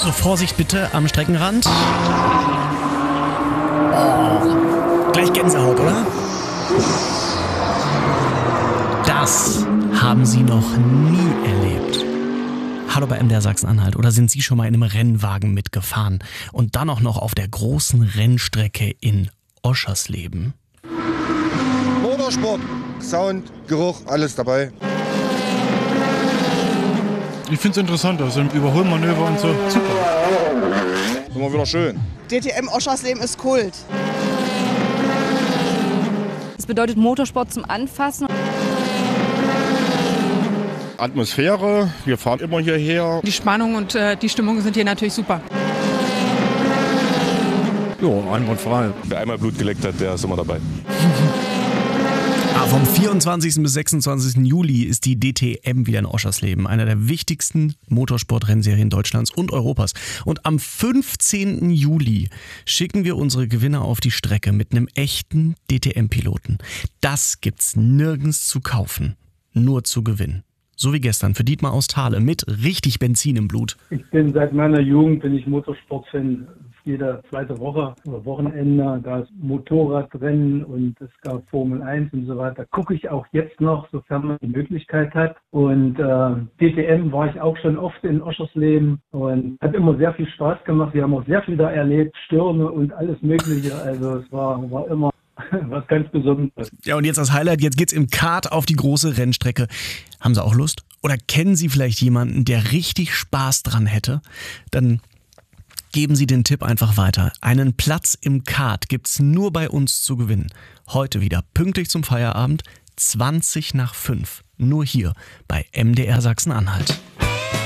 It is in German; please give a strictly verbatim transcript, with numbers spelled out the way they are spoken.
So, Vorsicht bitte am Streckenrand. Oh, gleich Gänsehaut, oder? Das haben Sie noch nie erlebt. Hallo bei M D R Sachsen-Anhalt. Oder sind Sie schon mal in einem Rennwagen mitgefahren? Und dann auch noch auf der großen Rennstrecke in Oschersleben? Motorsport, Sound, Geruch, alles dabei. Ich finde es interessant, also Überholmanöver und so. Super. Immer wieder schön. D T M Oschersleben ist Kult. Das bedeutet Motorsport zum Anfassen. Atmosphäre, wir fahren immer hierher. Die Spannung und äh, die Stimmung sind hier natürlich super. Ja, einwandfrei. Wer einmal Blut geleckt hat, der ist immer dabei. Ah, vom vierundzwanzigsten bis sechsundzwanzigsten Juli ist die D T M wieder in Oschersleben, einer der wichtigsten Motorsport-Rennserien Deutschlands und Europas. Und am fünfzehnten Juli schicken wir unsere Gewinner auf die Strecke mit einem echten D T M-Piloten. Das gibt's nirgends zu kaufen, nur zu gewinnen. So wie gestern für Dietmar aus Thale mit richtig Benzin im Blut. Ich bin seit meiner Jugend bin ich Motorsportfan. Jede zweite Woche oder Wochenende, da ist Motorradrennen und es gab Formel eins und so weiter. Gucke ich auch jetzt noch, sofern man die Möglichkeit hat. Und äh, D T M war ich auch schon oft in Oschersleben und hat immer sehr viel Spaß gemacht. Wir haben auch sehr viel da erlebt, Stürme und alles Mögliche. Also es war, war immer was ganz Besonderes. Ja, und jetzt das Highlight, jetzt geht's im Kart auf die große Rennstrecke. Haben Sie auch Lust? Oder kennen Sie vielleicht jemanden, der richtig Spaß dran hätte? Dann geben Sie den Tipp einfach weiter. Einen Platz im Kart gibt's nur bei uns zu gewinnen. Heute wieder pünktlich zum Feierabend, zwanzig nach fünf. Nur hier bei M D R Sachsen-Anhalt.